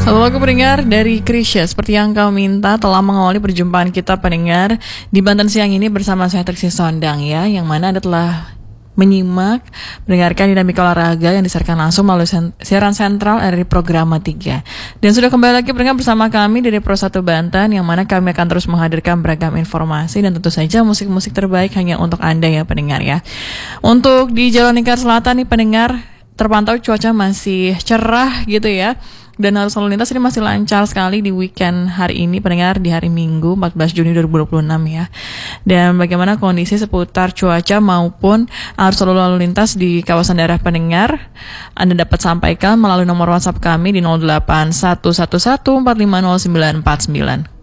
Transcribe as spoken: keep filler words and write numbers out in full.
Halo aku pendengar dari Krisya. Seperti yang kau minta telah mengawali perjumpaan kita pendengar di Banten siang ini bersama saya Triksi Sondang ya, yang mana Anda telah menyimak, mendengarkan dinamika olahraga yang disiarkan langsung melalui sen- siaran sentral R R I Programa tiga. Dan sudah kembali lagi pendengar bersama kami dari Pro satu Banten, yang mana kami akan terus menghadirkan beragam informasi dan tentu saja musik-musik terbaik hanya untuk Anda ya pendengar ya. Untuk di Jalur Lingkar Selatan nih pendengar, terpantau cuaca masih cerah gitu ya. Dan arus lalu lintas ini masih lancar sekali di weekend hari ini pendengar, di hari Minggu empat belas Juni dua ribu dua puluh enam ya. Dan bagaimana kondisi seputar cuaca maupun arus lalu lintas di kawasan daerah pendengar, Anda dapat sampaikan melalui nomor WhatsApp kami di nol delapan satu satu satu empat lima nol sembilan empat sembilan.